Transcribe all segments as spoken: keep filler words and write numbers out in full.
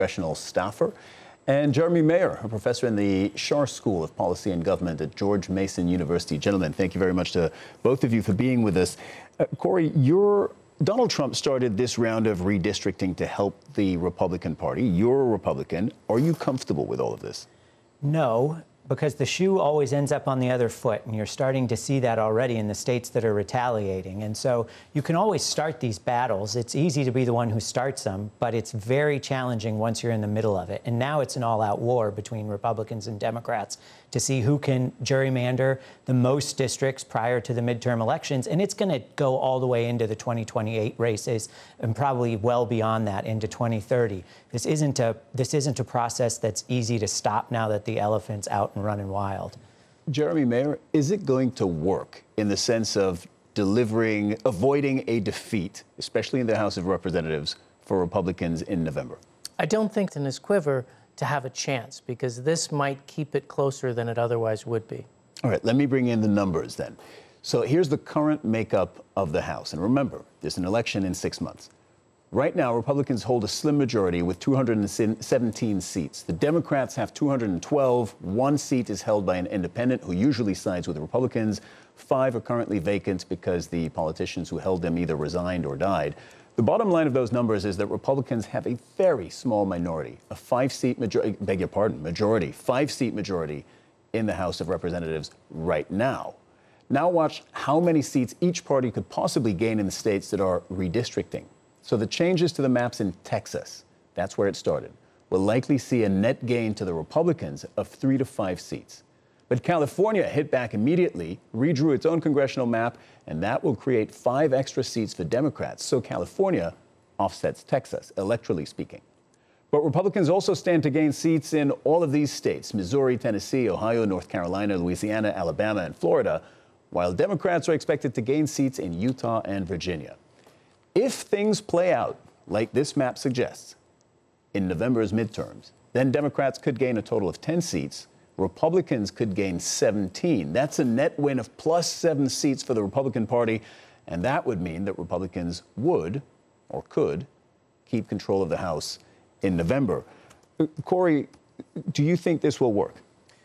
congressional staffer, and Jeremy Mayer, a professor in the Schar School of Policy and Government at George Mason University. Gentlemen, thank you very much to both of you for being with us. Uh, Corey, you're, Donald Trump started this round of redistricting to help the Republican Party. You're a Republican. Are you comfortable with all of this? No, because the shoe always ends up on the other foot, and you're starting to see that already in the states that are retaliating. And so you can always start these battles. It's easy to be the one who starts them, but it's very challenging once you're in the middle of it. And now it's an all-out war between Republicans and Democrats to see who can gerrymander the most districts prior to the midterm elections. And it's going to go all the way into the twenty twenty-eight races and probably well beyond that into twenty thirty. This isn't a, this isn't a process that's easy to stop now that the elephant's out and running wild. Jeremy Mayer, is it going to work in the sense of delivering, avoiding a defeat, especially in the House of Representatives, for Republicans in November? I don't think in his quiver to have a chance, because this might keep it closer than it otherwise would be. All right, let me bring in the numbers then. So here's the current makeup of the House. And remember, there's an election in six months. Right now, Republicans hold a slim majority with two hundred seventeen seats. The Democrats have two hundred twelve. One seat is held by an independent who usually sides with the Republicans. Five are currently vacant because the politicians who held them either resigned or died. The bottom line of those numbers is that Republicans have a very small minority, a five-seat majority, beg your pardon, majority, five-seat majority in the House of Representatives right now. Now watch how many seats each party could possibly gain in the states that are redistricting. So the changes to the maps in Texas, that's where it started, will likely see a net gain to the Republicans of three to five seats. But California hit back immediately, redrew its own congressional map, and that will create five extra seats for Democrats. So California offsets Texas, electorally speaking. But Republicans also stand to gain seats in all of these states: Missouri, Tennessee, Ohio, North Carolina, Louisiana, Alabama, and Florida, while Democrats are expected to gain seats in Utah and Virginia. If things play out like this map suggests in November's midterms, then Democrats could gain a total of ten seats. Republicans could gain seventeen. That's a net win of plus seven seats for the Republican Party, and that would mean that Republicans would, or could, keep control of the House in November. Corey, do you think this will work?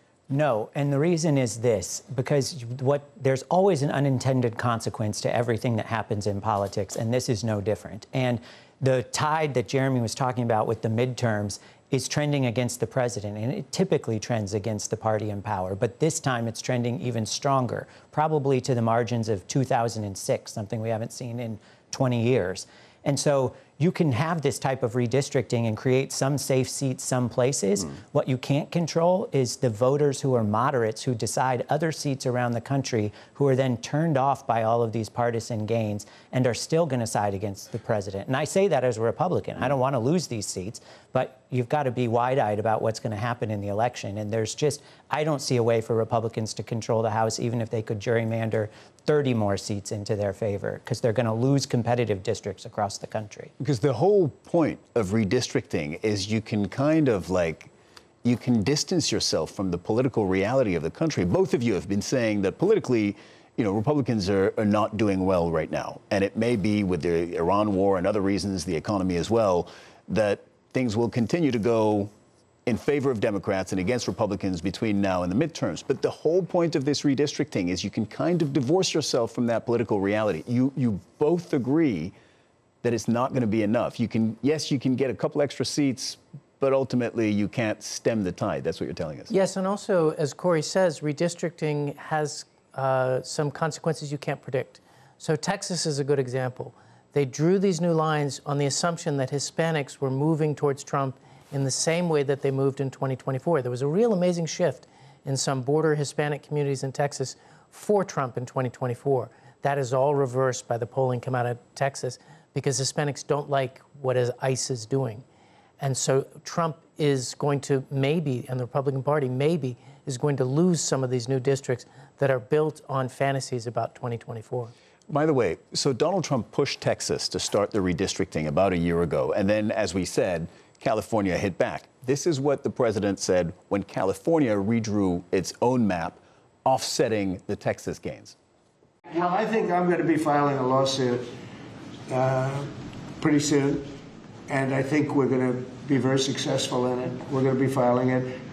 No, and the reason is this, because what there's always an unintended consequence to everything that happens in politics, and this is no different. And the tide that Jeremy was talking about with the midterms is trending against the president, and it typically trends against the party in power. But this time it's trending even stronger, probably to the margins of two thousand six, something we haven't seen in twenty years. And so you can have this type of redistricting and create some safe seats some places. Mm. What you can't control is the voters who are moderates who decide other seats around the country, who are then turned off by all of these partisan gains and are still going to side against the president. And I say that as a Republican. Mm. I don't want to lose these seats, but you've got to be wide-eyed about what's going to happen in the election. And there's just, I don't see a way for Republicans to control the House, even if they could gerrymander thirty more seats into their favor, because they're going to lose competitive districts across the country. Because the whole point of redistricting is you can kind of like, you can distance yourself from the political reality of the country. Both of you have been saying that politically, you know, Republicans are, are not doing well right now. And it may be with the Iran war and other reasons, the economy as well, that things will continue to go in favor of Democrats and against Republicans between now and the midterms. But the whole point of this redistricting is you can kind of divorce yourself from that political reality. You, you both agree that it's not going to be enough. You can, yes, you can get a couple extra seats, but ultimately you can't stem the tide. That's what you're telling us. Yes, and also, as Corey says, redistricting has uh, some consequences you can't predict. So Texas is a good example. They drew these new lines on the assumption that Hispanics were moving towards Trump in the same way that they moved in twenty twenty-four. There was a real amazing shift in some border Hispanic communities in Texas for Trump in twenty twenty-four. That is all reversed by the polling come out of Texas because Hispanics don't like what ICE is doing. And so Trump is going to maybe, and the Republican Party maybe, is going to lose some of these new districts that are built on fantasies about twenty twenty-four. By the way, so Donald Trump pushed Texas to start the redistricting about a year ago. And then, as we said, California hit back. This is what the president said when California redrew its own map, offsetting the Texas gains. Well, I think I'm going to be filing a lawsuit uh, pretty soon, and I think we're going to be very successful in it. We're going to be filing it.